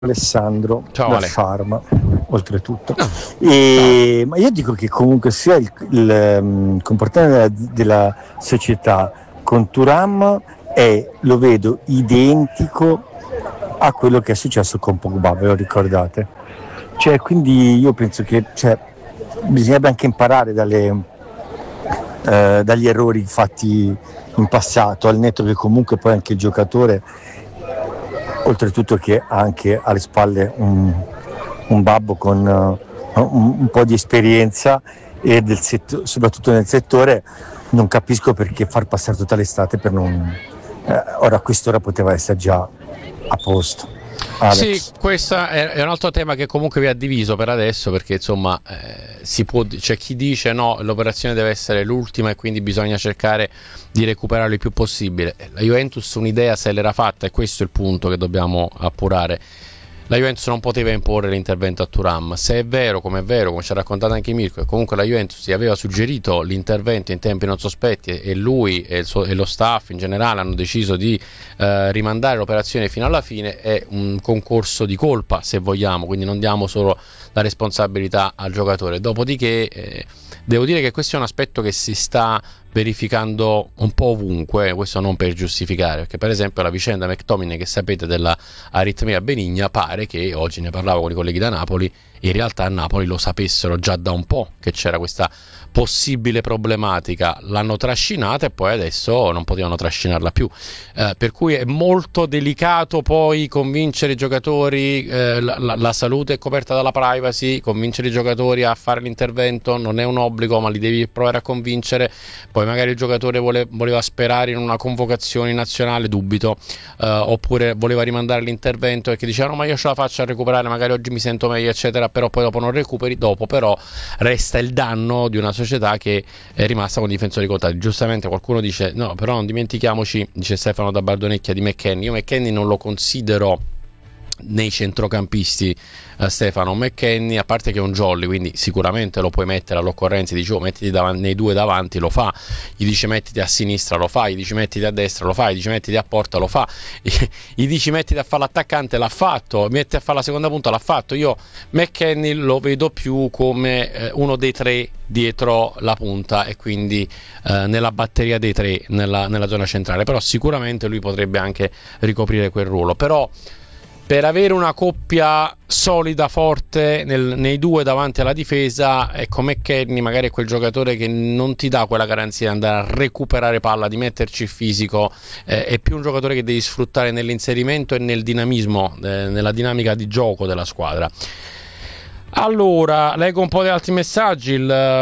Alessandro Ciao da Ale. Farma, oltretutto. Ciao. Ma io dico che comunque sia il comportamento della società con Thuram lo vedo identico a quello che è successo con Pogba, ve lo ricordate? Cioè, quindi io penso che bisognerebbe anche imparare dagli errori fatti in passato, al netto che comunque poi anche il giocatore, oltretutto che ha anche alle spalle un babbo con un po' di esperienza e soprattutto nel settore, non capisco perché far passare tutta l'estate per non... ora a quest'ora poteva essere già a posto. Alex. Sì, questo è un altro tema che comunque vi ha diviso per adesso, perché insomma c'è chi dice no, l'operazione deve essere l'ultima e quindi bisogna cercare di recuperarlo il più possibile. La Juventus un'idea se l'era fatta, e questo è il punto che dobbiamo appurare. La Juventus non poteva imporre l'intervento a Thuram. Se è vero, come ci ha raccontato anche Mirko, e comunque la Juventus gli aveva suggerito l'intervento in tempi non sospetti e lui e lo staff in generale hanno deciso di rimandare l'operazione fino alla fine, è un concorso di colpa, se vogliamo, quindi non diamo solo la responsabilità al giocatore. Dopodiché devo dire che questo è un aspetto che si sta verificando un po' ovunque, questo non per giustificare, perché per esempio la vicenda McTominay, che sapete, della aritmia benigna, pare che oggi ne parlavo con i colleghi da Napoli, in realtà a Napoli lo sapessero già da un po' che c'era questa possibile problematica, l'hanno trascinata e poi adesso non potevano trascinarla più, per cui è molto delicato poi convincere i giocatori, la salute è coperta dalla privacy, convincere i giocatori a fare l'intervento non è un obbligo, ma li devi provare a convincere. Poi magari il giocatore voleva sperare in una convocazione nazionale, dubito, oppure voleva rimandare l'intervento perché diceva no, ma io ce la faccio a recuperare, magari oggi mi sento meglio eccetera, però poi dopo non recuperi, dopo però resta il danno di una società che è rimasta con difensori contati. Giustamente qualcuno dice no, però non dimentichiamoci, dice Stefano da Bardonecchia, di McKennie. Io McKennie non lo considero nei centrocampisti, Stefano. McKennie, a parte che è un jolly, quindi sicuramente lo puoi mettere all'occorrenza, dici mettiti nei due davanti, lo fa, gli dici mettiti a sinistra, lo fa, gli dici mettiti a destra, lo fa, gli dici mettiti a porta, lo fa, gli dici mettiti a fare l'attaccante, l'ha fatto, metti a fare la seconda punta, l'ha fatto. Io McKennie lo vedo più come uno dei tre dietro la punta e quindi nella batteria dei tre nella zona centrale, però sicuramente lui potrebbe anche ricoprire quel ruolo. Però per avere una coppia solida, forte nei due davanti alla difesa, ecco, McKennie magari è quel giocatore che non ti dà quella garanzia di andare a recuperare palla, di metterci il fisico, è più un giocatore che devi sfruttare nell'inserimento e nel dinamismo, nella dinamica di gioco della squadra. Allora, leggo un po' di altri messaggi.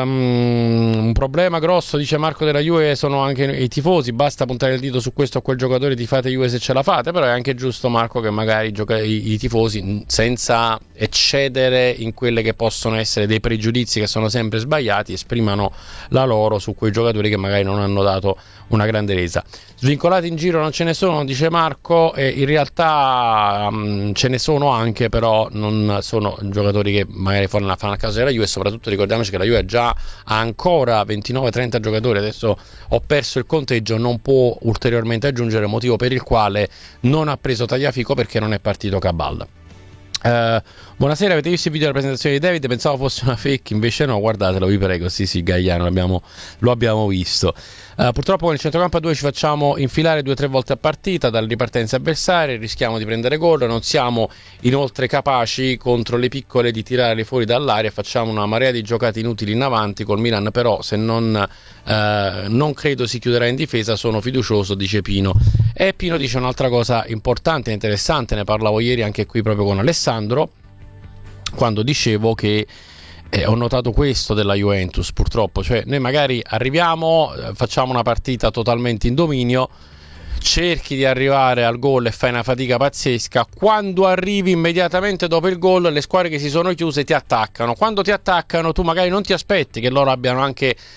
Un problema grosso, dice Marco della Juve, sono anche i tifosi, basta puntare il dito su questo o quel giocatore, ti fate Juve se ce la fate. Però è anche giusto, Marco, che magari i tifosi, senza eccedere in quelle che possono essere dei pregiudizi che sono sempre sbagliati, esprimano la loro su quei giocatori che magari non hanno dato una grande resa. Svincolati in giro non ce ne sono, dice Marco, e in realtà ce ne sono anche, però non sono giocatori che magari fanno a caso della Juve. E soprattutto ricordiamoci che la Juve ha ancora 29-30 giocatori, adesso ho perso il conteggio, non può ulteriormente aggiungere, motivo per il quale non ha preso Tagliafico, perché non è partito Cabal. Buonasera, avete visto il video della presentazione di David? Pensavo fosse una fake, invece no, guardatelo, vi prego. Sì, Gagliano, lo abbiamo visto. Purtroppo con il centrocampo a 2 ci facciamo infilare 2 o 3 volte a partita dalle ripartenze avversarie, rischiamo di prendere gol, non siamo inoltre capaci contro le piccole di tirarle fuori dall'area, facciamo una marea di giocate inutili in avanti col Milan, però se non credo si chiuderà in difesa, sono fiducioso, dice Pino. E Pino dice un'altra cosa importante e interessante, ne parlavo ieri anche qui proprio con Alessandro, quando dicevo che ho notato questo della Juventus, purtroppo, cioè noi magari arriviamo, facciamo una partita totalmente in dominio, cerchi di arrivare al gol e fai una fatica pazzesca, quando arrivi immediatamente dopo il gol le squadre che si sono chiuse ti attaccano, quando ti attaccano tu magari non ti aspetti che loro abbiano anche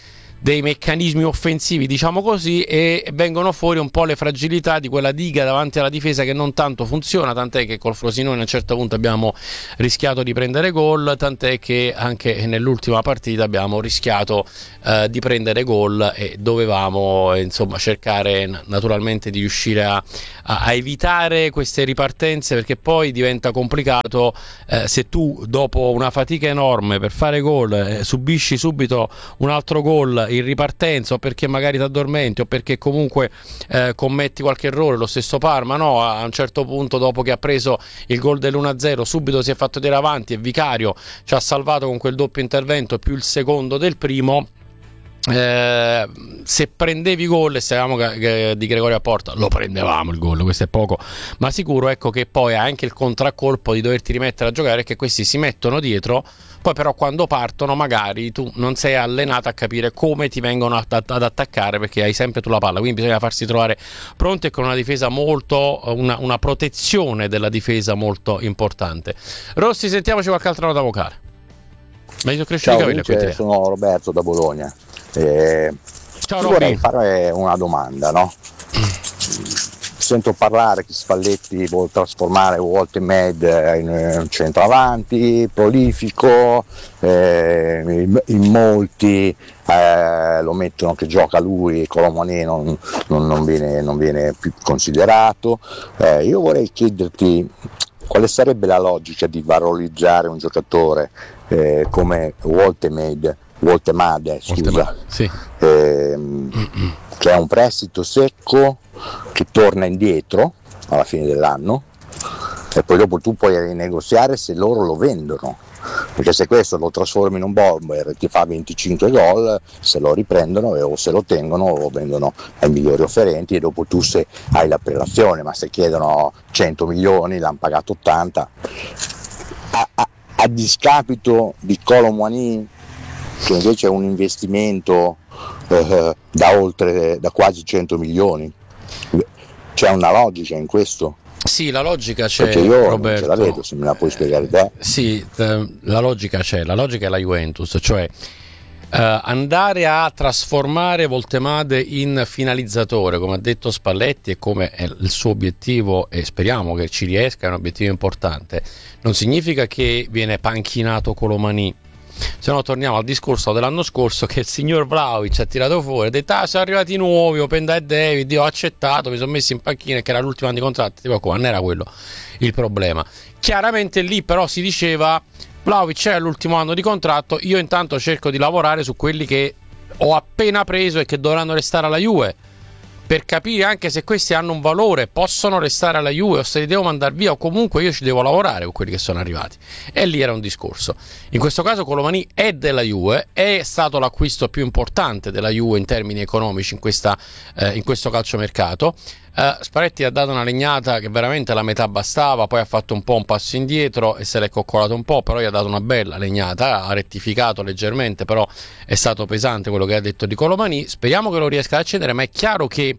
dei meccanismi offensivi, diciamo così, e vengono fuori un po' le fragilità di quella diga davanti alla difesa che non tanto funziona, tant'è che col Frosinone a un certo punto abbiamo rischiato di prendere gol, tant'è che anche nell'ultima partita abbiamo rischiato di prendere gol e dovevamo insomma cercare naturalmente di riuscire a evitare queste ripartenze, perché poi diventa complicato se tu dopo una fatica enorme per fare gol subisci subito un altro gol in ripartenza, o perché magari ti addormenti o perché comunque commetti qualche errore. Lo stesso Parma, no? A un certo punto, dopo che ha preso il gol dell'1-0, subito si è fatto tirare avanti e Vicario ci ha salvato con quel doppio intervento più il secondo del primo. Se prendevi gol e sapevamo che di Gregorio a porta lo prendevamo il gol, questo è poco ma sicuro, ecco che poi ha anche il contraccolpo di doverti rimettere a giocare, che questi si mettono dietro, poi però quando partono magari tu non sei allenato a capire come ti vengono ad attaccare, perché hai sempre tu la palla, quindi bisogna farsi trovare pronti e con una difesa molto una protezione della difesa molto importante. Rossi, sentiamoci qualche altra nota vocale. Ciao Vince, sono Roberto da Bologna. Ciao Robby. Vorrei fare una domanda, no? Sento parlare che Spalletti vuole trasformare Walter Med in un centravanti prolifico, in molti lo mettono che gioca lui e Colomani non viene più considerato. Io vorrei chiederti quale sarebbe la logica di valorizzare un giocatore come Walter Made, scusa, sì. Che è un prestito secco che torna indietro alla fine dell'anno e poi dopo tu puoi rinegoziare se loro lo vendono, perché se questo lo trasformi in un bomber e ti fa 25 gol, se lo riprendono o se lo tengono o lo vendono ai migliori offerenti e dopo tu se hai la prelazione, ma se chiedono 100 milioni l'hanno pagato 80 a discapito di Colomani, che invece è un investimento da quasi 100 milioni. C'è una logica in questo? Sì, la logica c'è, perché io Roberto. Non ce la vedo, se me la puoi spiegare te. Sì, la logica c'è, la logica è la Juventus, cioè andare a trasformare Voltemade in finalizzatore, come ha detto Spalletti e come è il suo obiettivo, e speriamo che ci riesca, è un obiettivo importante, non significa che viene panchinato Colomani. Se no torniamo al discorso dell'anno scorso, che il signor Vlahovic ha tirato fuori, ha detto sono arrivati nuovi, Openda e David, io ho accettato, mi sono messo in panchina, che era l'ultimo anno di contratto, tipo, non era quello il problema. Chiaramente lì però si diceva Vlahovic è l'ultimo anno di contratto, io intanto cerco di lavorare su quelli che ho appena preso e che dovranno restare alla Juve, per capire anche se questi hanno un valore, possono restare alla Juve o se li devo mandare via, o comunque io ci devo lavorare con quelli che sono arrivati. E lì era un discorso. In questo caso Colomani è della Juve, è stato l'acquisto più importante della Juve in termini economici in questo calciomercato. Spalletti ha dato una legnata che veramente la metà bastava, poi ha fatto un po' un passo indietro e se l'è coccolato un po', però gli ha dato una bella legnata, ha rettificato leggermente, però è stato pesante quello che ha detto di Colomani. Speriamo che lo riesca ad accedere, ma è chiaro che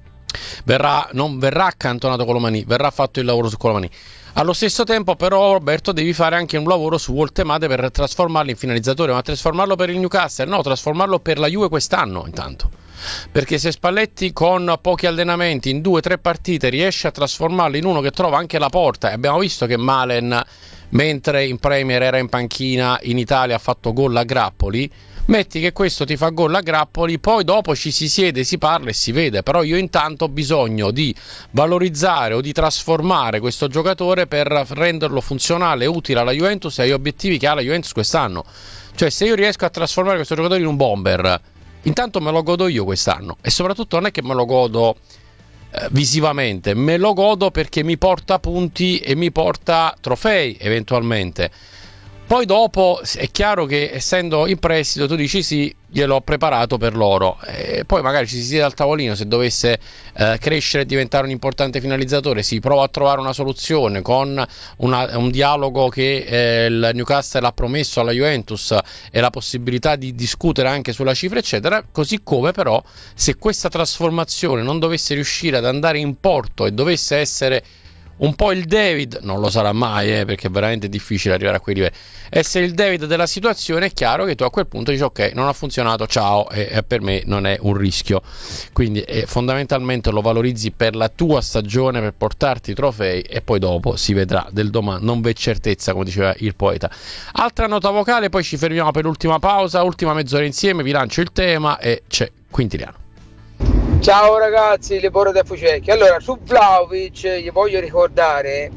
non verrà accantonato Colomani, verrà fatto il lavoro su Colomani. Allo stesso tempo però, Roberto, devi fare anche un lavoro su Voltemade per trasformarlo in finalizzatore, ma trasformarlo per il Newcastle? No, trasformarlo per la Juve quest'anno intanto. Perché se Spalletti con pochi allenamenti in 2-3 partite riesce a trasformarlo in uno che trova anche la porta, e abbiamo visto che Malen, mentre in Premier era in panchina, in Italia ha fatto gol a grappoli, metti che questo ti fa gol a grappoli, poi dopo ci si siede, si parla e si vede, però io intanto ho bisogno di valorizzare o di trasformare questo giocatore per renderlo funzionale e utile alla Juventus e agli obiettivi che ha la Juventus quest'anno. Cioè, se io riesco a trasformare questo giocatore in un bomber, intanto me lo godo io quest'anno, e soprattutto non è che me lo godo visivamente, me lo godo perché mi porta punti e mi porta trofei eventualmente. Poi dopo è chiaro che essendo in prestito tu dici sì, gliel'ho preparato per loro, e poi magari ci si siede al tavolino, se dovesse crescere e diventare un importante finalizzatore si prova a trovare una soluzione con un dialogo che il Newcastle ha promesso alla Juventus e la possibilità di discutere anche sulla cifra eccetera. Così come però, se questa trasformazione non dovesse riuscire ad andare in porto e dovesse essere un po' il David, non lo sarà mai, perché è veramente difficile arrivare a quei livelli, essere il David della situazione, è chiaro che tu a quel punto dici ok, non ha funzionato, ciao, e per me non è un rischio. Quindi fondamentalmente lo valorizzi per la tua stagione, per portarti i trofei, e poi dopo si vedrà del domani, non v'è certezza, come diceva il poeta. Altra nota vocale, poi ci fermiamo per l'ultima pausa, ultima mezz'ora insieme, vi lancio il tema e c'è Quintiliano. Ciao ragazzi, Leboro da Fucecchi. Allora, su Vlahovic gli voglio ricordare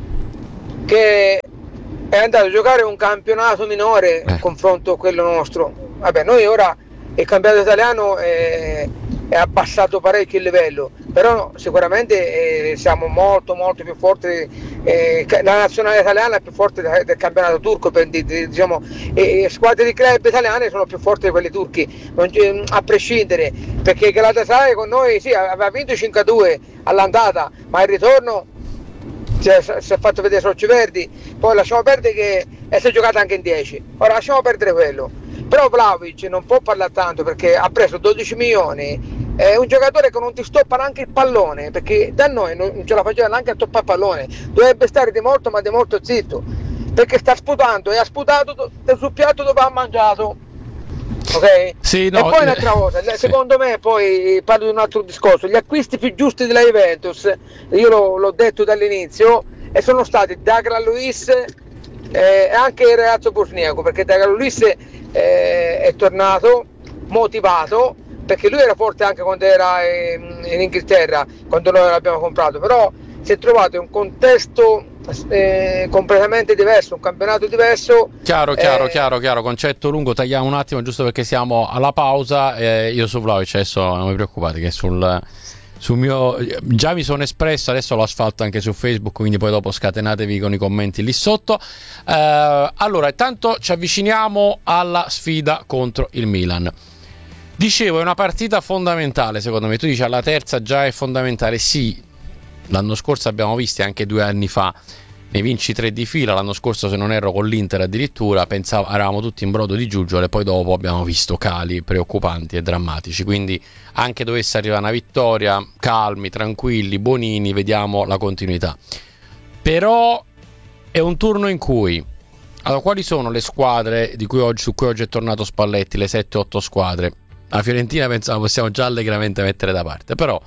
che è andato a giocare un campionato minore in confronto a quello nostro. Vabbè, noi ora il campionato italiano è abbassato parecchio il livello, però sicuramente siamo molto più forti. La nazionale italiana è più forte del campionato turco, diciamo, e squadre di club italiane sono più forti di quelle turchi, a prescindere, perché Galatasaray con noi sì, aveva vinto 5-2 all'andata, ma il ritorno si è fatto vedere Rocci Verdi. Poi lasciamo perdere che si è giocata anche in 10, ora lasciamo perdere quello. Però Vlahovic non può parlare tanto, perché ha preso 12 milioni, è un giocatore che non ti stoppa neanche il pallone, perché da noi non ce la faceva neanche a toppare il pallone, dovrebbe stare di molto zitto, perché sta sputando e ha sputato sul piatto dove ha mangiato. Ok? Sì, no, e poi un'altra cosa, secondo me, poi parlo di un altro discorso, gli acquisti più giusti della Juventus, io l'ho detto dall'inizio, e sono stati Declan Luis e anche il ragazzo bosniaco, perché Declan Luis è tornato motivato, perché lui era forte anche quando era in Inghilterra, quando noi l'abbiamo comprato, però si è trovato in un contesto completamente diverso, un campionato diverso. Chiaro, concetto lungo, tagliamo un attimo giusto perché siamo alla pausa. Io su Vlahovic adesso non vi preoccupate che sul mio già mi sono espresso, adesso lo asfalto anche su Facebook, quindi poi dopo scatenatevi con i commenti lì sotto. Allora, intanto ci avviciniamo alla sfida contro il Milan. Dicevo, è una partita fondamentale secondo me. Tu dici alla terza già è fondamentale. Sì, l'anno scorso abbiamo visto, anche 2 anni fa ne vinci 3 di fila. L'anno scorso, se non erro, con l'Inter addirittura eravamo tutti in brodo di giuggiole. Poi dopo abbiamo visto cali preoccupanti e drammatici, quindi anche dovesse arrivare una vittoria, calmi, tranquilli, bonini, vediamo la continuità. Però è un turno in cui, allora, quali sono le squadre su cui oggi è tornato Spalletti, le 7-8 squadre? La Fiorentina pensavo possiamo già allegramente mettere da parte, però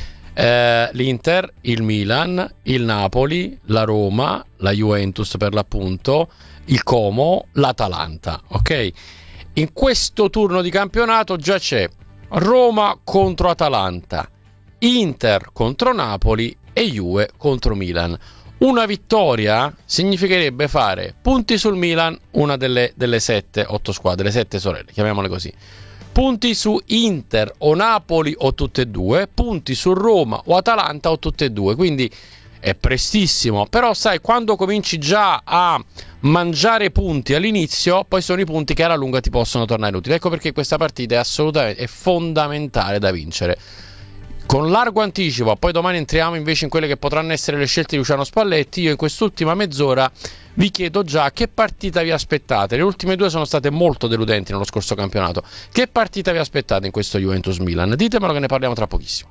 l'Inter, il Milan, il Napoli, la Roma, la Juventus per l'appunto, il Como, l'Atalanta, ok? In questo turno di campionato già c'è Roma contro Atalanta, Inter contro Napoli e Juve contro Milan. Una vittoria significherebbe fare punti sul Milan, una delle 7-8 squadre, le 7 sorelle, chiamiamole così. Punti su Inter o Napoli o tutte e due, punti su Roma o Atalanta o tutte e due, quindi è prestissimo, però sai, quando cominci già a mangiare punti all'inizio, poi sono i punti che alla lunga ti possono tornare utili. Ecco perché questa partita è fondamentale da vincere. Con largo anticipo, poi domani entriamo invece in quelle che potranno essere le scelte di Luciano Spalletti. Io in quest'ultima mezz'ora vi chiedo già che partita vi aspettate. Le ultime 2 sono state molto deludenti nello scorso campionato. Che partita vi aspettate in questo Juventus-Milan? Ditemelo che ne parliamo tra pochissimo.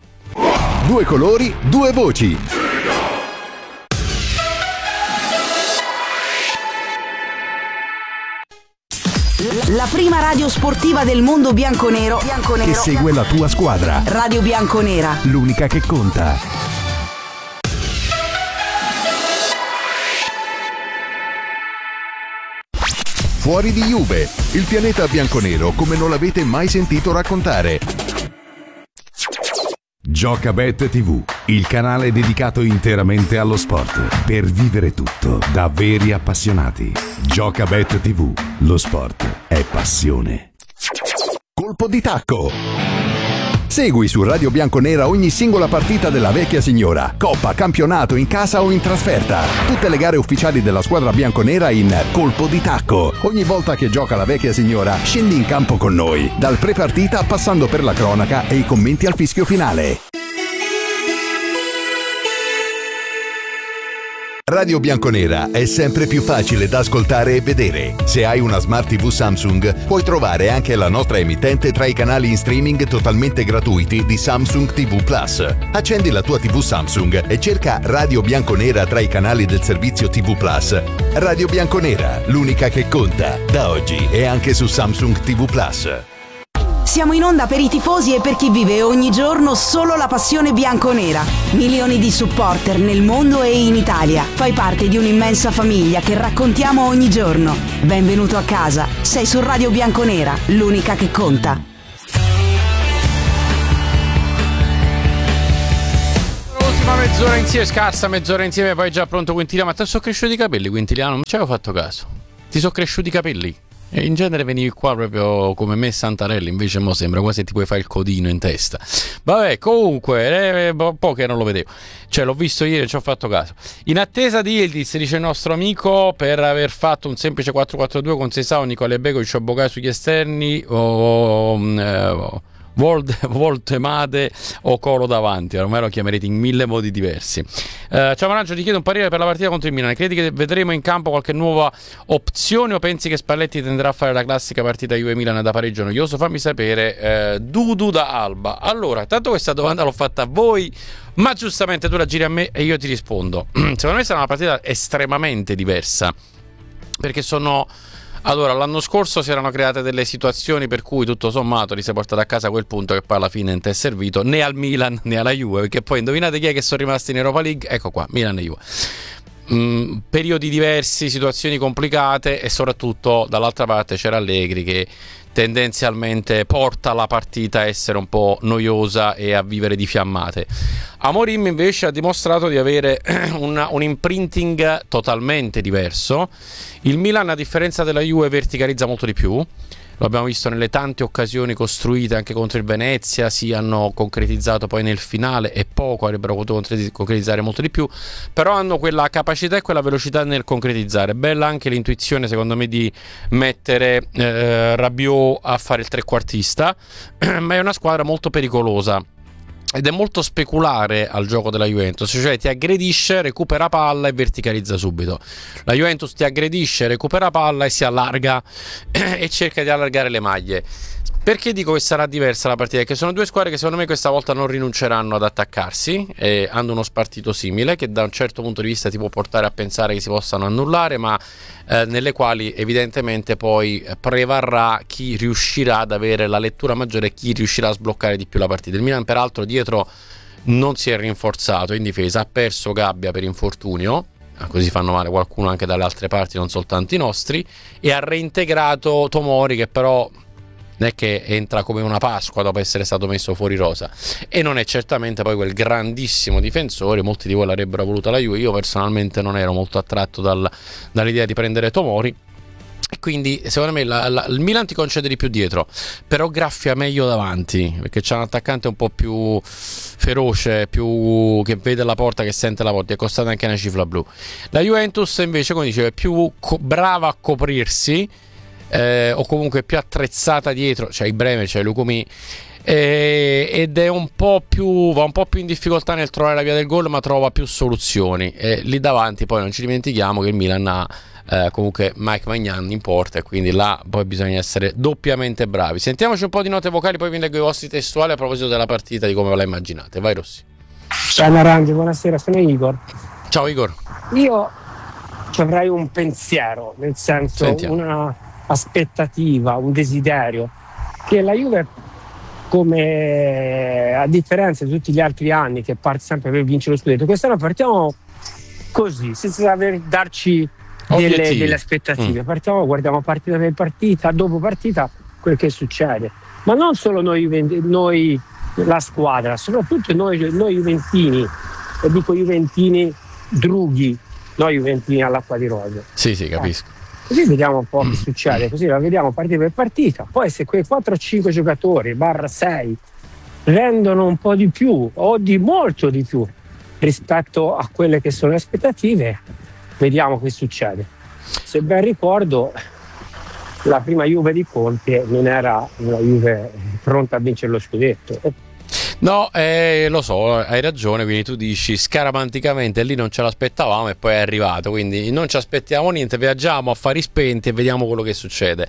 2 colori, 2 voci. La prima radio sportiva del mondo bianconero che segue la tua squadra. Radio Bianconera, l'unica che conta. Fuori di Juve, il pianeta bianconero come non l'avete mai sentito raccontare. Giocabet TV, il canale dedicato interamente allo sport, per vivere tutto da veri appassionati. Giocabet TV, lo sport è passione. Colpo di tacco. Segui su Radio Bianconera ogni singola partita della vecchia signora, coppa, campionato, in casa o in trasferta. Tutte le gare ufficiali della squadra bianconera in Colpo di tacco. Ogni volta che gioca la vecchia signora, scendi in campo con noi, dal pre-partita passando per la cronaca e i commenti al fischio finale. Radio Bianconera è sempre più facile da ascoltare e vedere. Se hai una Smart TV Samsung, puoi trovare anche la nostra emittente tra i canali in streaming totalmente gratuiti di Samsung TV Plus. Accendi la tua TV Samsung e cerca Radio Bianconera tra i canali del servizio TV Plus. Radio Bianconera, l'unica che conta. Da oggi è anche su Samsung TV Plus. Siamo in onda per i tifosi e per chi vive ogni giorno solo la passione bianconera. Milioni di supporter nel mondo e in Italia. Fai parte di un'immensa famiglia che raccontiamo ogni giorno. Benvenuto a casa. Sei su Radio Bianconera, l'unica che conta. L'ultima mezz'ora insieme, scarsa mezz'ora insieme, poi già pronto Quintiliano. Ma te sono cresciuti i capelli, Quintiliano? Non ci avevo fatto caso. Ti sono cresciuti i capelli? E in genere venivi qua proprio come me Santarelli, invece mo sembra quasi ti puoi fare il codino in testa. Vabbè, comunque, un po' che non lo vedevo. Cioè, l'ho visto ieri e ci ho fatto caso. In attesa di Yildiz, dice il nostro amico, per aver fatto un semplice 4-4-2 con Seisao, Nicola Begovic, Bogai sugli esterni, Voltemade o Colo davanti, ormai lo chiamerete in mille modi diversi. Ciao Maraggio, ti chiedo un parere per la partita contro il Milan. Credi che vedremo in campo qualche nuova opzione o pensi che Spalletti tenderà a fare la classica partita Juve-Milan da pareggio noioso? Fammi sapere. Dudu da Alba. Allora, tanto questa domanda l'ho fatta a voi, ma giustamente tu la giri a me e io ti rispondo. Secondo me sarà una partita estremamente diversa, perché allora, l'anno scorso si erano create delle situazioni per cui tutto sommato ti sei portato a casa quel punto che poi alla fine non ti è servito né al Milan né alla Juve, perché poi indovinate chi è che sono rimasti in Europa League? Ecco qua, Milan e Juve. Periodi diversi, situazioni complicate e soprattutto dall'altra parte c'era Allegri che tendenzialmente porta la partita a essere un po' noiosa e a vivere di fiammate. Amorim invece ha dimostrato di avere un imprinting totalmente diverso. Il Milan, a differenza della Juve, verticalizza molto di più. Lo abbiamo visto nelle tante occasioni costruite anche contro il Venezia, si hanno concretizzato poi nel finale e poco, avrebbero potuto concretizzare molto di più, però hanno quella capacità e quella velocità nel concretizzare. Bella anche l'intuizione secondo me di mettere Rabiot a fare il trequartista, ma è una squadra molto pericolosa ed è molto speculare al gioco della Juventus, cioè ti aggredisce, recupera palla e verticalizza subito. La Juventus ti aggredisce, recupera palla e si allarga e cerca di allargare le maglie. Perché dico che sarà diversa la partita? Perché sono due squadre che secondo me questa volta non rinunceranno ad attaccarsi, e hanno uno spartito simile che da un certo punto di vista ti può portare a pensare che si possano annullare, ma nelle quali evidentemente poi prevarrà chi riuscirà ad avere la lettura maggiore e chi riuscirà a sbloccare di più la partita. Il Milan peraltro dietro non si è rinforzato in difesa, ha perso Gabbia per infortunio, così fanno male qualcuno anche dalle altre parti, non soltanto i nostri, e ha reintegrato Tomori, che però non è che entra come una Pasqua dopo essere stato messo fuori rosa, e non è certamente poi quel grandissimo difensore. Molti di voi l'avrebbero voluto alla Juve, io personalmente non ero molto attratto dall'idea di prendere Tomori, e quindi secondo me il Milan ti concede di più dietro, però graffia meglio davanti, perché c'è un attaccante un po' più feroce, più che vede la porta, che sente la porta, è costata anche una cifra blu. La Juventus invece, come dicevo, è più brava a coprirsi, o comunque più attrezzata dietro, c'è il Bremer, c'è Lucumi, ed è un po' più, va un po' più in difficoltà nel trovare la via del gol, ma trova più soluzioni. Lì davanti poi non ci dimentichiamo che il Milan ha comunque Mike Maignan in porta, e quindi là poi bisogna essere doppiamente bravi. Sentiamoci un po' di note vocali, poi vi leggo i vostri testuali a proposito della partita, di come ve la immaginate. Vai Rossi. Ciao Narangi, buonasera, sono Igor. Ciao Igor. Io ci avrei un pensiero, nel senso, Sentiamo. una aspettativa, un desiderio che la Juve, come a differenza di tutti gli altri anni che parte sempre per vincere lo scudetto, quest'anno partiamo così, senza darci delle aspettative. Partiamo, guardiamo partita per partita, dopo partita quel che succede, ma non solo noi la squadra, soprattutto noi juventini, e dico juventini drughi, noi juventini all'acqua di rose. Sì, capisco. Così vediamo un po' che succede, così la vediamo partita per partita. Poi se quei 4-5 giocatori /6 rendono un po' di più o di molto di più rispetto a quelle che sono le aspettative, vediamo che succede. Se ben ricordo, la prima Juve di Conte non era una Juve pronta a vincere lo scudetto. No, lo so, hai ragione, quindi tu dici scaramanticamente lì non ce l'aspettavamo e poi è arrivato, quindi non ci aspettiamo niente, viaggiamo a fari spenti e vediamo quello che succede.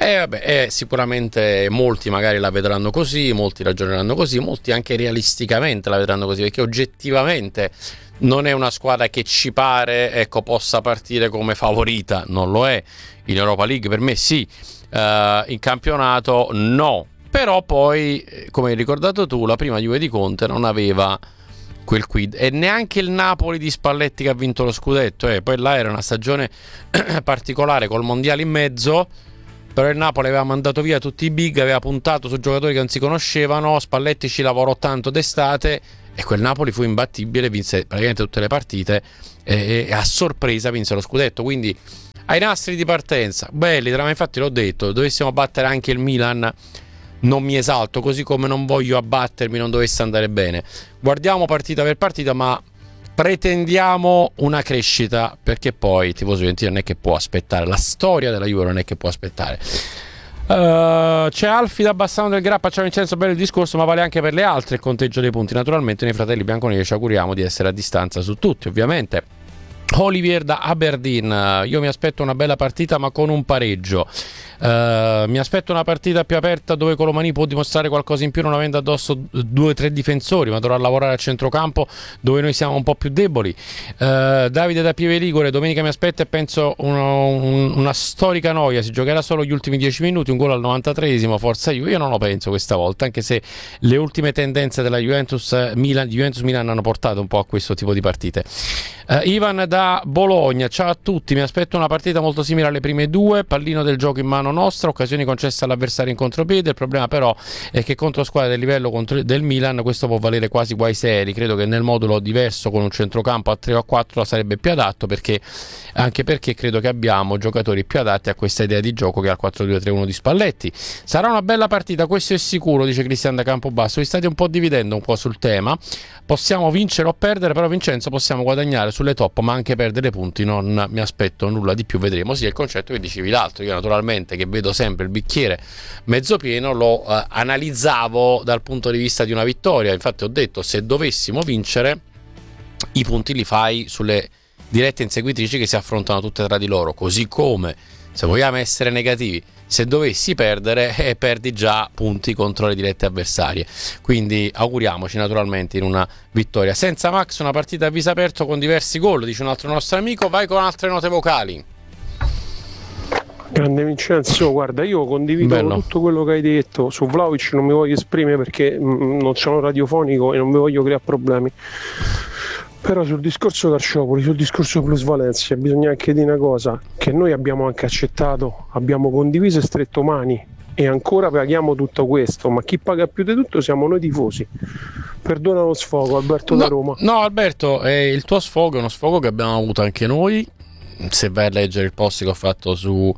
Sicuramente molti magari la vedranno così, molti ragioneranno così, molti anche realisticamente la vedranno così, perché oggettivamente non è una squadra che ci pare possa partire come favorita, non lo è. In Europa League per me sì, in campionato no. Però poi, come hai ricordato tu, la prima Juve di Conte non aveva quel quid, e neanche il Napoli di Spalletti che ha vinto lo scudetto. Poi là era una stagione particolare col mondiale in mezzo, però il Napoli aveva mandato via tutti i big, aveva puntato su giocatori che non si conoscevano, Spalletti ci lavorò tanto d'estate e quel Napoli fu imbattibile, vinse praticamente tutte le partite e a sorpresa vinse lo scudetto. Quindi ai nastri di partenza belli, ma infatti l'ho detto, dovessimo battere anche il Milan non mi esalto, così come non voglio abbattermi non dovesse andare bene. Guardiamo partita per partita, ma pretendiamo una crescita, perché poi il tifoso juventino non è che può aspettare, la storia della Juve non è che può aspettare. C'è Alfi da Bassano del Grappa. Ciao Vincenzo, bello il discorso, ma vale anche per le altre il conteggio dei punti. Naturalmente noi fratelli bianconeri ci auguriamo di essere a distanza su tutti, ovviamente. Olivier da Aberdeen, io mi aspetto una bella partita ma con un pareggio. Mi aspetto una partita più aperta dove Colomani può dimostrare qualcosa in più non avendo addosso 2 o 3 difensori, ma dovrà lavorare a centrocampo dove noi siamo un po' più deboli. Davide da Pieve Ligure, domenica mi aspetto e penso una storica noia, si giocherà solo gli ultimi 10 minuti, un gol al 93esimo, forza Juve. Io non lo penso questa volta, anche se le ultime tendenze della Juventus-Milan hanno portato un po' a questo tipo di partite. Ivan da Bologna, ciao a tutti, mi aspetto una partita molto simile alle prime due, pallino del gioco in mano nostra, occasioni concesse all'avversario in contropiede. Il problema però è che contro squadre del livello del Milan questo può valere quasi guai seri. Credo che nel modulo diverso con un centrocampo a 3 o a 4 sarebbe più adatto, anche perché credo che abbiamo giocatori più adatti a questa idea di gioco che al 4-2-3-1 di Spalletti. Sarà una bella partita, questo è sicuro, dice Cristian da Campobasso. Vi state un po' dividendo un po' sul tema, possiamo vincere o perdere, però Vincenzo possiamo guadagnare sulle top ma anche perdere punti, non mi aspetto nulla di più, vedremo. Sì, è il concetto che dicevi l'altro, io naturalmente che vedo sempre il bicchiere mezzo pieno lo analizzavo dal punto di vista di una vittoria. Infatti ho detto, se dovessimo vincere i punti li fai sulle dirette inseguitrici che si affrontano tutte tra di loro, così come, se vogliamo essere negativi, se dovessi perdere perdi già punti contro le dirette avversarie. Quindi auguriamoci naturalmente in una vittoria. Senza Max una partita a viso aperto con diversi gol, dice un altro nostro amico. Vai con altre note vocali. Grande Vincenzo, guarda, io condivido tutto quello che hai detto. Su Vlahovic non mi voglio esprimere perché non sono radiofonico e non mi voglio creare problemi. Però sul discorso Calciopoli, sul discorso plusvalenza, bisogna anche dire una cosa, che noi abbiamo anche accettato, abbiamo condiviso e stretto mani e ancora paghiamo tutto questo, ma chi paga più di tutto siamo noi tifosi. Perdona lo sfogo, Alberto da Roma. No Alberto, il tuo sfogo è uno sfogo che abbiamo avuto anche noi. Se vai a leggere il post che ho fatto su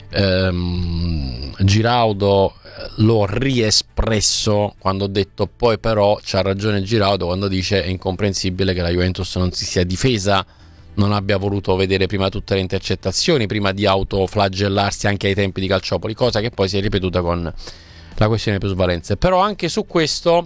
Giraudo, l'ho riespresso quando ho detto poi però c'ha ragione Giraudo quando dice è incomprensibile che la Juventus non si sia difesa, non abbia voluto vedere prima tutte le intercettazioni prima di autoflagellarsi anche ai tempi di Calciopoli, cosa che poi si è ripetuta con la questione plusvalenze. Però anche su questo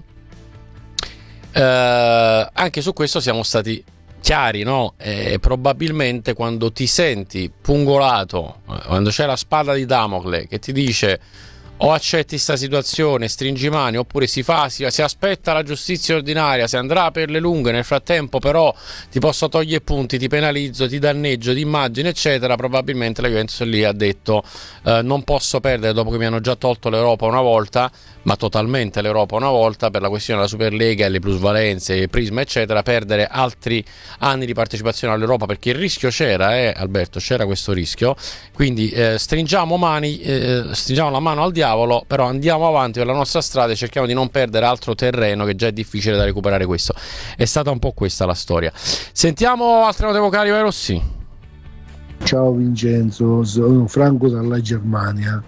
siamo stati chiari, no? Probabilmente quando ti senti pungolato, quando c'è la spada di Damocle che ti dice o accetti sta situazione, stringi mani, oppure si aspetta la giustizia ordinaria, si andrà per le lunghe, nel frattempo però ti posso togliere punti, ti penalizzo, ti danneggio di immagine eccetera, probabilmente la Juventus lì ha detto non posso perdere dopo che mi hanno già tolto l'Europa una volta, ma totalmente l'Europa una volta per la questione della Superlega e le plusvalenze, il Prisma eccetera, perdere altri anni di partecipazione all'Europa, perché il rischio c'era, Alberto, c'era questo rischio. Quindi stringiamo la mano al diavolo, però andiamo avanti per la nostra strada e cerchiamo di non perdere altro terreno, che già è difficile da recuperare. Questo è stata un po' questa la storia. Sentiamo altre note vocali, vai Rossi. Ciao Vincenzo, sono Franco dalla Germania.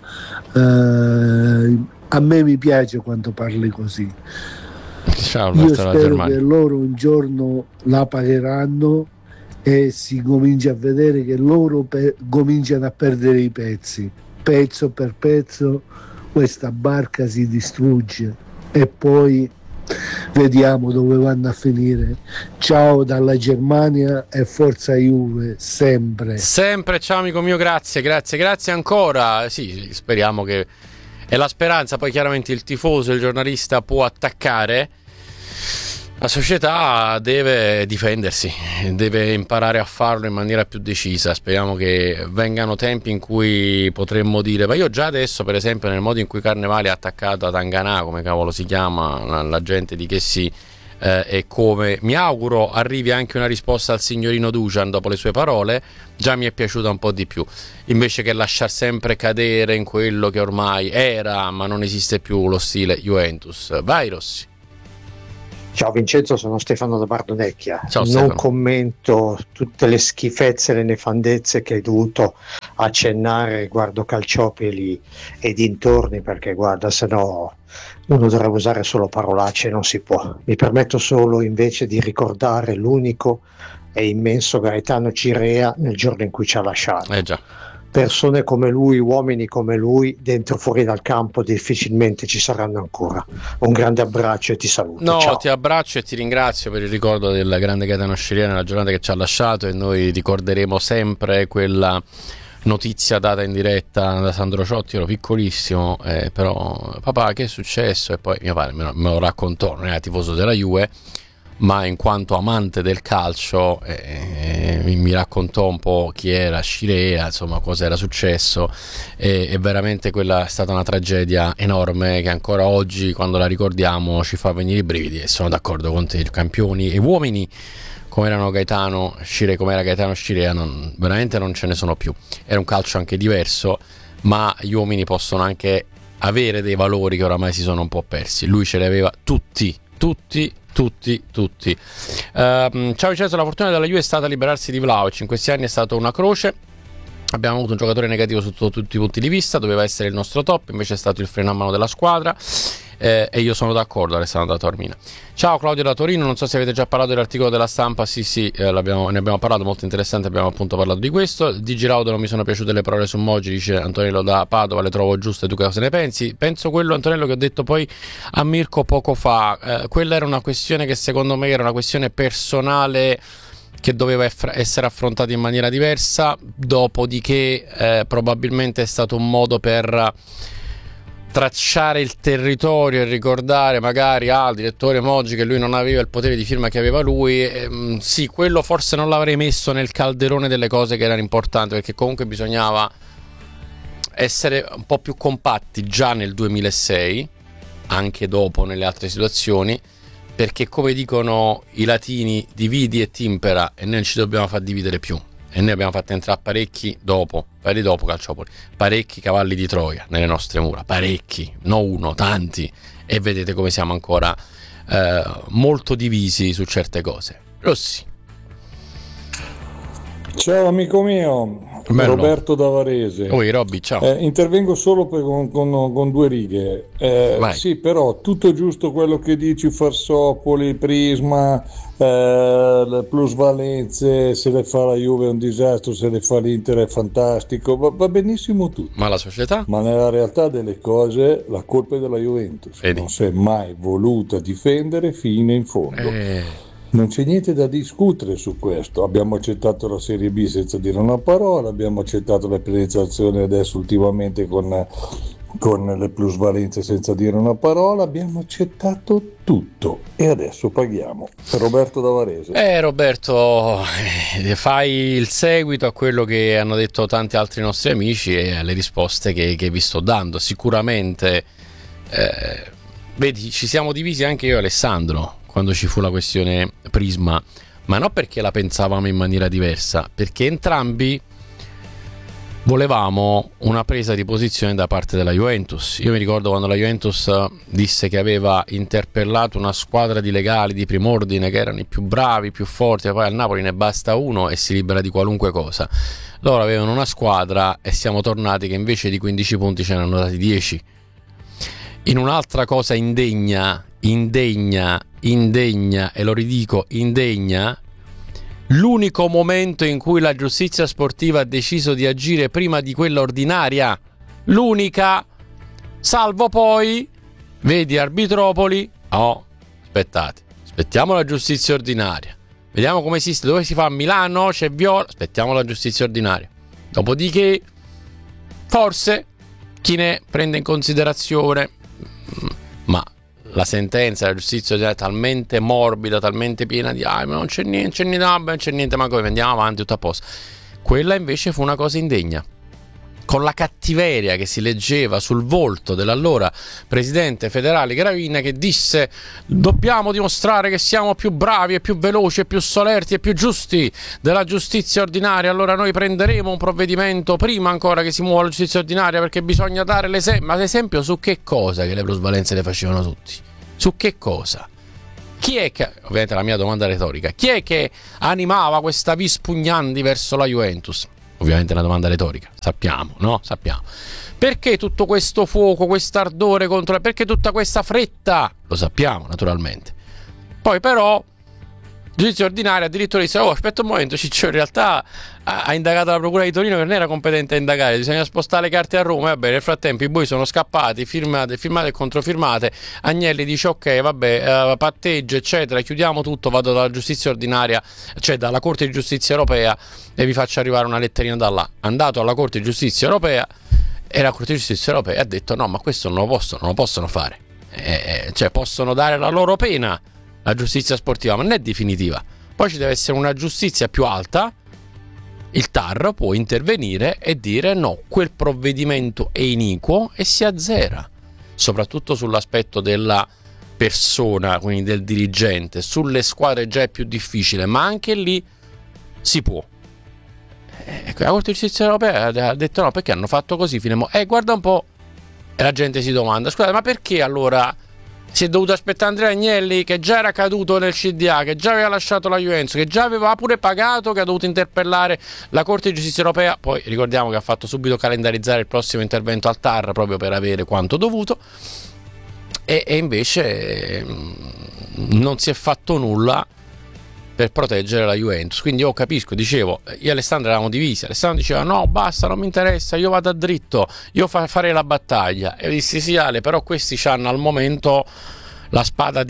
A me mi piace quando parli così. Ciao, io spero che loro un giorno la pagheranno e si comincia a vedere che loro cominciano a perdere i pezzi, pezzo per pezzo questa barca si distrugge e poi Vediamo dove vanno a finire. Ciao dalla Germania e forza Juve sempre. Ciao amico mio, grazie ancora. Sì, speriamo che è la speranza. Poi chiaramente il tifoso, il giornalista può attaccare, la società deve difendersi, deve imparare a farlo in maniera più decisa. Speriamo che vengano tempi in cui potremmo dire, ma io già adesso per esempio nel modo in cui Carnevali ha attaccato a Tanganà, come cavolo si chiama, la gente di che sì, e come mi auguro arrivi anche una risposta al signorino Dusan dopo le sue parole, già mi è piaciuta un po' di più, invece che lasciar sempre cadere in quello che ormai era ma non esiste più, lo stile Juventus. Vai Rossi. Ciao Vincenzo, sono Stefano da Bardonecchia. Ciao, non Stefano. Commento tutte le schifezze e le nefandezze che hai dovuto accennare riguardo Calciopoli e dintorni, perché guarda, se no uno dovrebbe usare solo parolacce e non si può. Mi permetto solo invece di ricordare l'unico e immenso Gaetano Cirea nel giorno in cui ci ha lasciato. Già. Persone come lui, uomini come lui, dentro o fuori dal campo difficilmente ci saranno ancora. Un grande abbraccio e ti saluto. No, ciao. ti abbraccio e ti ringrazio per il ricordo del grande Gaetano Cirea nella giornata che ci ha lasciato, e noi ricorderemo sempre quella notizia data in diretta da Sandro Ciotti. Ero piccolissimo, però papà che è successo? E poi mio padre me lo raccontò, non era tifoso della Juve, ma in quanto amante del calcio mi raccontò un po' chi era Cirea, insomma cosa era successo, e veramente quella è stata una tragedia enorme che ancora oggi quando la ricordiamo ci fa venire i brividi. E sono d'accordo con te, campioni e uomini come erano Gaetano Cirea, come era Gaetano Cirea, veramente non ce ne sono più. Era un calcio anche diverso, ma gli uomini possono anche avere dei valori che oramai si sono un po' persi. Lui ce li aveva tutti. Ciao Vincenzo, la fortuna della Juve è stata liberarsi di Vlahovic, in questi anni è stato una croce, abbiamo avuto un giocatore negativo sotto tutti i punti di vista, doveva essere il nostro top, invece è stato il freno a mano della squadra, e io sono d'accordo Alessandro da Taormina. Ciao Claudio da Torino, non so se avete già parlato dell'articolo della Stampa. Sì, ne abbiamo parlato, molto interessante, abbiamo appunto parlato di questo. Di Giraudo non mi sono piaciute le parole su Moggi, dice Antonello da Padova, le trovo giuste, tu cosa ne pensi? Penso quello, Antonello, che ho detto poi a Mirko poco fa, quella era una questione che secondo me era una questione personale che doveva essere affrontata in maniera diversa, dopodiché probabilmente è stato un modo per tracciare il territorio e ricordare magari al direttore Moggi che lui non aveva il potere di firma che aveva lui. Sì, quello forse non l'avrei messo nel calderone delle cose che erano importanti, perché comunque bisognava essere un po' più compatti già nel 2006, anche dopo nelle altre situazioni, perché come dicono i latini dividi et impera, e noi non ci dobbiamo far dividere più. E noi abbiamo fatto entrare parecchi dopo Calciopoli, parecchi cavalli di Troia nelle nostre mura, parecchi, non uno, tanti, e vedete come siamo ancora molto divisi su certe cose. Rossi. Ciao amico mio, Bello. Roberto da Varese. Oi Robby, ciao. Intervengo solo con due righe. Sì, però tutto giusto quello che dici, Farsopoli, Prisma, le plusvalenze, se le fa la Juve è un disastro, se le fa l'Inter è fantastico, va benissimo tutto. Ma la società? Ma nella realtà delle cose la colpa è della Juventus. Vedi? Non si è mai voluta difendere fino in fondo. Non c'è niente da discutere su questo. Abbiamo accettato la Serie B senza dire una parola, abbiamo accettato la penalizzazione adesso ultimamente con le plusvalenze senza dire una parola, abbiamo accettato tutto e adesso paghiamo. Roberto da Varese. Roberto, fai il seguito a quello che hanno detto tanti altri nostri amici e alle risposte che vi sto dando. Sicuramente vedi, ci siamo divisi anche io e Alessandro quando ci fu la questione Prisma, ma non perché la pensavamo in maniera diversa, perché entrambi volevamo una presa di posizione da parte della Juventus. Io mi ricordo quando la Juventus disse che aveva interpellato una squadra di legali di prim'ordine che erano i più bravi, più forti, poi al Napoli ne basta uno e si libera di qualunque cosa. Loro avevano una squadra e siamo tornati che invece di 15 punti ce ne hanno dati 10. In un'altra cosa indegna, e lo ridico, indegna, l'unico momento in cui la giustizia sportiva ha deciso di agire prima di quella ordinaria, l'unica, salvo poi, vedi Arbitropoli, aspettiamo la giustizia ordinaria, vediamo come esiste, dove si fa a Milano, c'è Viola, aspettiamo la giustizia ordinaria, dopodiché forse chi ne prende in considerazione. Ma la sentenza della giustizia ordinaria è talmente morbida, talmente piena di ma non c'è niente, ma come andiamo avanti, tutto a posto. Quella invece fu una cosa indegna, con la cattiveria che si leggeva sul volto dell'allora presidente federale Gravina, che disse: dobbiamo dimostrare che siamo più bravi e più veloci e più solerti e più giusti della giustizia ordinaria, allora noi prenderemo un provvedimento prima ancora che si muova la giustizia ordinaria, perché bisogna dare l'esempio. Ma l'esempio su che cosa? Che le plusvalenze le facevano tutti, su che cosa? Chi è che, ovviamente la mia domanda retorica, chi è che animava questa vis pugnandi verso la Juventus? Ovviamente è una domanda retorica, sappiamo, no? Sappiamo. Perché tutto questo fuoco, questo ardore contro, perché tutta questa fretta? Lo sappiamo, naturalmente. Poi però giustizia ordinaria addirittura dice: aspetta un momento, Ciccio in realtà ha indagato la procura di Torino che non era competente a indagare, bisogna spostare le carte a Roma. Vabbè, nel frattempo i boi sono scappati, firmate e controfirmate. Agnelli dice: ok, vabbè, patteggio eccetera, chiudiamo tutto, vado dalla giustizia ordinaria, cioè dalla Corte di Giustizia Europea, e vi faccio arrivare una letterina da là. Andato alla Corte di Giustizia Europea, e la Corte di Giustizia Europea ha detto: no, ma questo non lo possono fare, cioè possono dare la loro pena, la giustizia sportiva, ma non è definitiva. Poi ci deve essere una giustizia più alta. Il TAR può intervenire e dire: no, quel provvedimento è iniquo, e si azzera, soprattutto sull'aspetto della persona, quindi del dirigente. Sulle squadre già è più difficile, ma anche lì si può. La Corte di Giustizia Europea ha detto: no, perché hanno fatto così? Guarda un po', e la gente si domanda: scusate, ma perché allora si è dovuto aspettare Andrea Agnelli, che già era caduto nel CDA, che già aveva lasciato la Juventus, che già aveva pure pagato, che ha dovuto interpellare la Corte di Giustizia Europea? Poi ricordiamo che ha fatto subito calendarizzare il prossimo intervento al TAR proprio per avere quanto dovuto, e invece non si è fatto nulla per proteggere la Juventus. Quindi io capisco, dicevo, io e Alessandro eravamo divisi. Alessandro diceva: no, basta, non mi interessa, io vado a dritto, io farei la battaglia. E io dissi: sì Ale, però questi hanno al momento la spada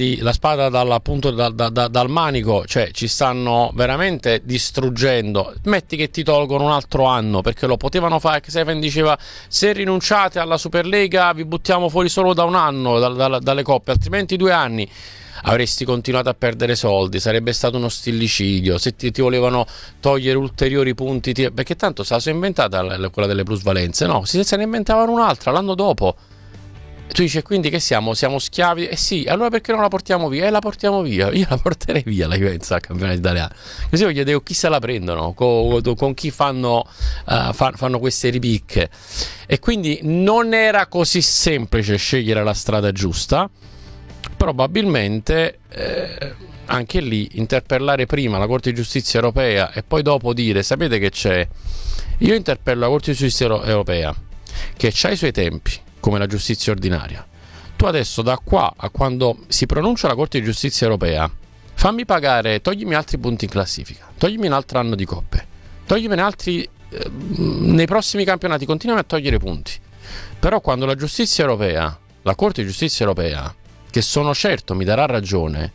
dal manico, cioè ci stanno veramente distruggendo. Metti che ti tolgono un altro anno, perché lo potevano fare. Seven diceva: se rinunciate alla Superlega vi buttiamo fuori solo da un anno dalle coppe, altrimenti 2 anni. Avresti continuato a perdere soldi, sarebbe stato uno stillicidio. Se ti volevano togliere ulteriori punti, perché tanto se la sono inventata quella delle plusvalenze, no? Se ne inventavano un'altra l'anno dopo. E tu dici: quindi che siamo schiavi? Sì, allora perché non la portiamo via? La portiamo via, io la porterei via la Juventus al campionato italiano, così voglio vedere chi se la prendono, con chi fanno queste ripicche. E quindi non era così semplice scegliere la strada giusta. Probabilmente anche lì interpellare prima la Corte di Giustizia Europea e poi dopo dire: sapete che c'è? Io interpello la Corte di Giustizia Europea, che ha i suoi tempi come la giustizia ordinaria. Tu adesso, da qua a quando si pronuncia la Corte di Giustizia Europea, fammi pagare, toglimi altri punti in classifica, toglimi un altro anno di coppe, toglimi altri nei prossimi campionati, continuami a togliere punti. Però quando la giustizia europea, la Corte di Giustizia Europea, che sono certo mi darà ragione,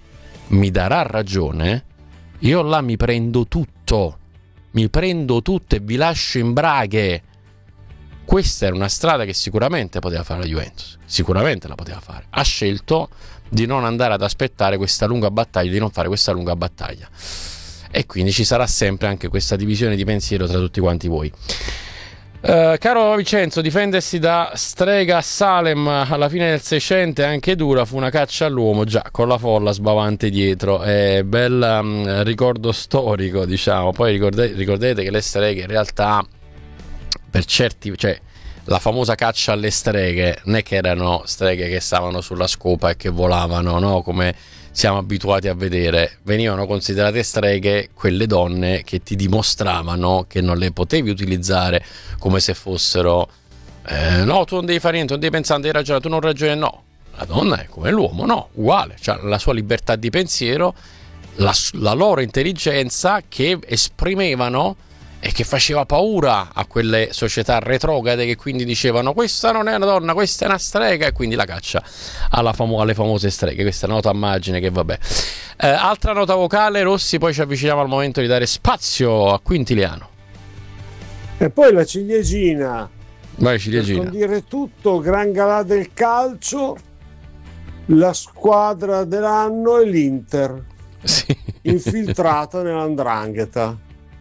io là mi prendo tutto e vi lascio in braghe. Questa era una strada che sicuramente poteva fare la Juventus, sicuramente la poteva fare. Ha scelto di non andare ad aspettare questa lunga battaglia, di non fare questa lunga battaglia, e quindi ci sarà sempre anche questa divisione di pensiero tra tutti quanti voi. Caro Vincenzo, difendersi da Strega a Salem alla fine del 600 è anche dura, fu una caccia all'uomo, già, con la folla sbavante dietro. È bel ricordo storico, diciamo. Poi ricordate che le streghe in realtà, per certi, cioè la famosa caccia alle streghe, non è che erano streghe che stavano sulla scopa e che volavano, no? Come siamo abituati a vedere. Venivano considerate streghe quelle donne che ti dimostravano che non le potevi utilizzare come se fossero no, tu non devi fare niente, non devi pensare, non devi ragionare, tu non ragioni. No, la donna è come l'uomo, no, uguale, cioè la sua libertà di pensiero, la loro intelligenza, che esprimevano e che faceva paura a quelle società retrograde che quindi dicevano questa non è una donna, questa è una strega, e quindi la caccia alle famose streghe. Questa è una nota a margine che vabbè. Altra nota vocale, Rossi, poi ci avviciniamo al momento di dare spazio a Quintiliano. E poi la ciliegina. Vai, ciliegina. Per dire tutto, gran galà del calcio, la squadra dell'anno è l'Inter, sì. Infiltrata dall'Andrangheta.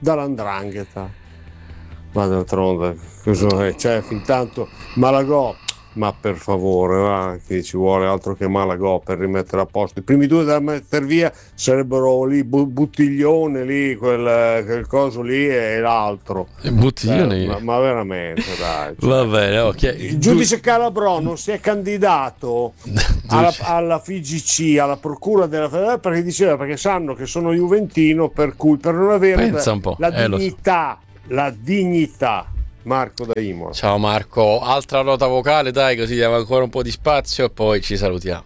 Ma d'altronde, cioè, fin tanto Malagò, ma per favore, va, che ci vuole altro che Malagò per rimettere a posto. I primi due da mettere via sarebbero lì Buttiglione, lì quel coso lì e l'altro. Buttiglione? Ma veramente, dai. Cioè. Va bene, ok. Il giudice Calabrò non si è candidato alla FIGC, alla procura della federale, perché sanno che sono juventino, per cui per non avere la dignità. Marco da Imola. Ciao Marco, altra nota vocale, dai, così diamo ancora un po' di spazio e poi ci salutiamo.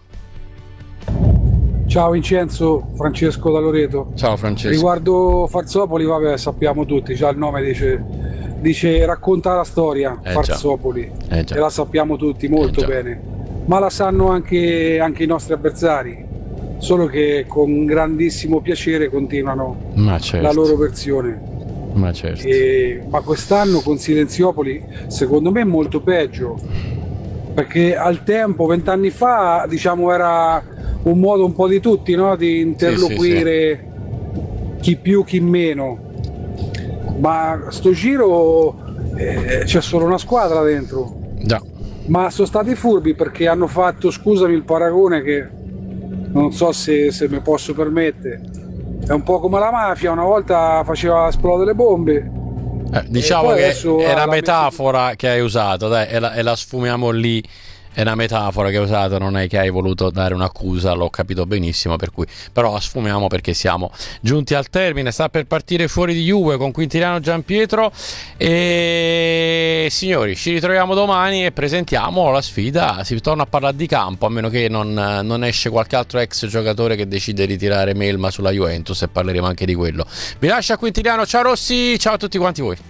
Ciao Vincenzo, Francesco da Loreto. Ciao Francesco. Riguardo Farzopoli, vabbè, sappiamo tutti, già il nome dice racconta la storia, Farzopoli, e la sappiamo tutti molto bene, ma la sanno anche i nostri avversari, solo che con grandissimo piacere continuano la loro versione. Ma certo. Ma quest'anno con Silenziopoli secondo me è molto peggio, perché al tempo, 20 anni fa, diciamo, era un modo un po' di tutti, no? Di interloquire chi più chi meno, ma sto giro c'è solo una squadra dentro. Ma sono stati furbi perché hanno fatto, scusami il paragone che non so se mi posso permettere, è un po' come la mafia, una volta faceva esplodere le bombe. Diciamo che è una metafora che hai usato, dai, e la sfumiamo lì. È una metafora che hai usato, non è che hai voluto dare un'accusa, l'ho capito benissimo, per cui però la sfumiamo perché siamo giunti al termine. Sta per partire Fuori di Juve con Quintiliano Giampietro e signori, ci ritroviamo domani e presentiamo la sfida. Si torna a parlare di campo, a meno che non esce qualche altro ex giocatore che decide di tirare melma sulla Juventus, e parleremo anche di quello. Vi lascio a Quintiliano, ciao Rossi, ciao a tutti quanti voi.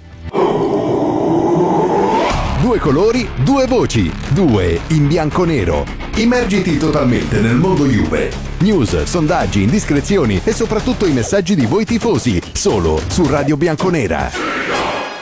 Due colori, due voci, due in bianco-nero. Immergiti totalmente nel mondo Juve. News, sondaggi, indiscrezioni e soprattutto i messaggi di voi tifosi, solo su Radio Bianconera.